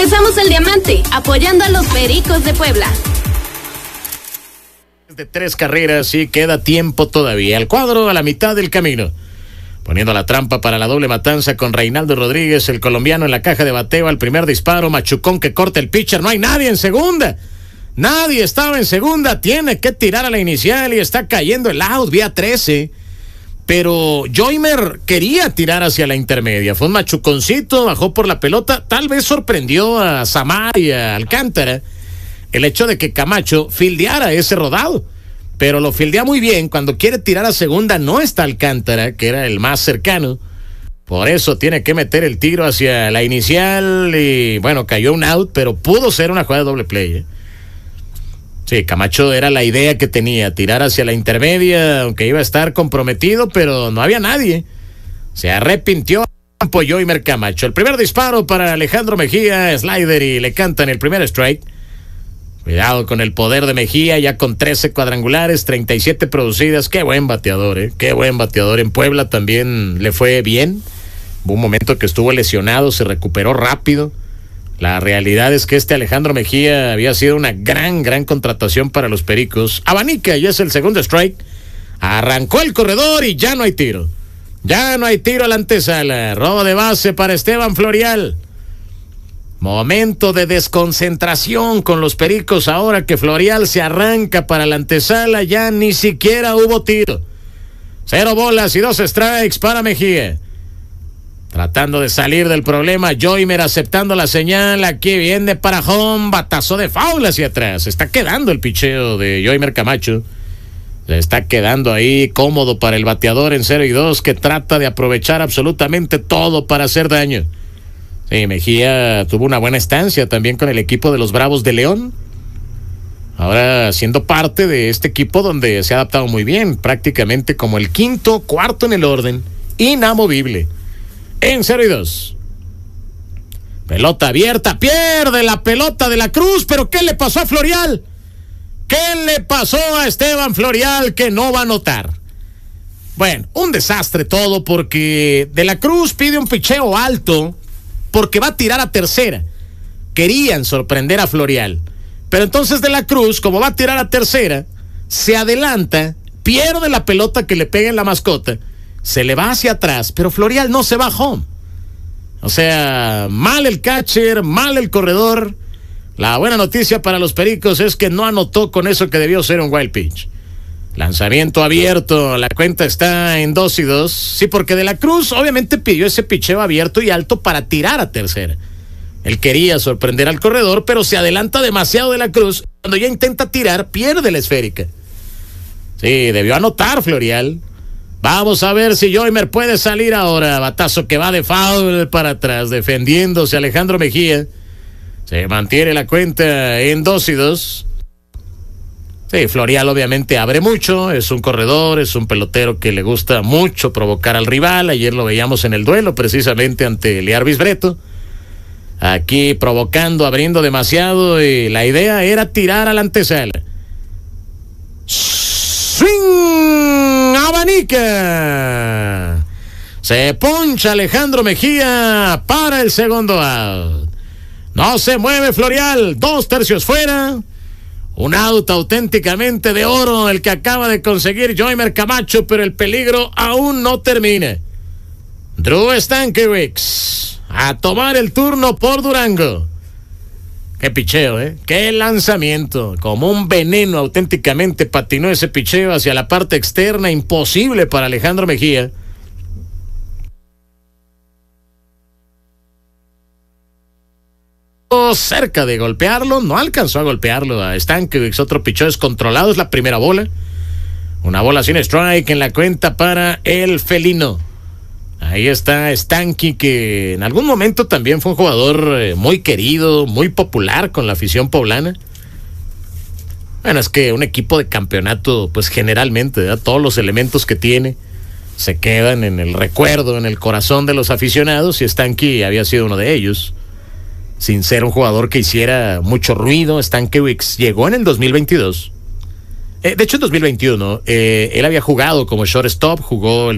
Regresamos al Diamante, apoyando a los Pericos de Puebla. De 3 carreras y queda tiempo todavía. El cuadro a la mitad del camino. Poniendo la trampa para la doble matanza con Reinaldo Rodríguez, el colombiano en la caja de bateo al primer disparo. Machucón que corta el pitcher. No hay nadie en segunda. Nadie estaba en segunda. Tiene que tirar a la inicial y está cayendo el out vía 13. Pero Joymer quería tirar hacia la intermedia. Fue un machuconcito, bajó por la pelota. Tal vez sorprendió a Samar y a Alcántara el hecho de que Camacho fildeara ese rodado. Pero lo fildea muy bien. Cuando quiere tirar a segunda no está Alcántara, que era el más cercano. Por eso tiene que meter el tiro hacia la inicial. Y bueno, cayó un out, pero pudo ser una jugada de doble play. Sí, Camacho era la idea que tenía, tirar hacia la intermedia, aunque iba a estar comprometido, pero no había nadie. Se arrepintió Joymer Camacho. El primer disparo para Alejandro Mejía, slider, y le cantan el primer strike. Cuidado con el poder de Mejía, ya con 13 cuadrangulares, 37 producidas. Qué buen bateador, qué buen bateador. En Puebla también le fue bien. Hubo un momento que estuvo lesionado, se recuperó rápido. La realidad es que Alejandro Mejía había sido una gran contratación para los Pericos. Abanica, ya es el segundo strike. Arrancó el corredor y ya no hay tiro. Ya no hay tiro a la antesala. Robo de base para Esteban Florial. Momento de desconcentración con los Pericos ahora que Florial se arranca para la antesala. Ya ni siquiera hubo tiro. 0 bolas y 2 strikes para Mejía. Tratando de salir del problema, Joymer aceptando la señal. Aquí viene para home, batazo de foul hacia atrás. Se está quedando el picheo de Joymer Camacho. Se está quedando ahí cómodo para el bateador en 0-2, que trata de aprovechar absolutamente todo para hacer daño. Sí, Mejía tuvo una buena estancia también con el equipo de los Bravos de León. Ahora siendo parte de este equipo donde se ha adaptado muy bien, prácticamente como el quinto, cuarto en el orden, inamovible. En 0-2. Pelota abierta, pierde la pelota de la Cruz, pero ¿qué le pasó a Florial? ¿Qué le pasó a Esteban Florial que no va a anotar? Bueno, un desastre todo porque De la Cruz pide un picheo alto porque va a tirar a tercera. Querían sorprender a Florial, pero entonces De la Cruz, como va a tirar a tercera, se adelanta, pierde la pelota que le pega en la mascota, se le va hacia atrás, pero Florial no se va home. O sea, mal el catcher, mal el corredor. La buena noticia para los Pericos es que no anotó con eso que debió ser un wild pitch. Lanzamiento abierto, la cuenta está en 2-2. Sí, porque De la Cruz obviamente pidió ese picheo abierto y alto para tirar a tercera. Él quería sorprender al corredor, pero se adelanta demasiado De la Cruz. Cuando ya intenta tirar, pierde la esférica. Sí, debió anotar Florial. Vamos a ver si Joymer puede salir ahora. Batazo que va de foul para atrás, defendiéndose Alejandro Mejía. Se mantiene la cuenta en 2-2. Sí, Florial obviamente abre mucho, es un corredor, es un pelotero que le gusta mucho provocar al rival. Ayer lo veíamos en el duelo precisamente ante Learvis Breto. Aquí provocando, abriendo demasiado, y la idea era tirar a la antesala. ¡Swing! ¡Abanica! Se poncha Alejandro Mejía para el segundo out. No se mueve Florial, 2 tercios fuera. Un out auténticamente de oro el que acaba de conseguir Joymer Camacho, pero el peligro aún no termina. Drew Stankiewicz a tomar el turno por Durango. Qué picheo, qué lanzamiento. Como un veneno auténticamente patinó ese picheo hacia la parte externa, imposible para Alejandro Mejía. Cerca de golpearlo, no alcanzó a golpearlo a Stankiewicz. Otro picheo descontrolado, es la primera bola. Una bola sin strike en la cuenta para el felino. Ahí está Stanky, que en algún momento también fue un jugador muy querido, muy popular con la afición poblana. Bueno, es que un equipo de campeonato, pues generalmente, ¿verdad? Todos los elementos que tiene se quedan en el recuerdo, en el corazón de los aficionados, y Stanky había sido uno de ellos. Sin ser un jugador que hiciera mucho ruido, Stankiewicz llegó en el 2022. De hecho, en 2021, él había jugado como shortstop, jugó el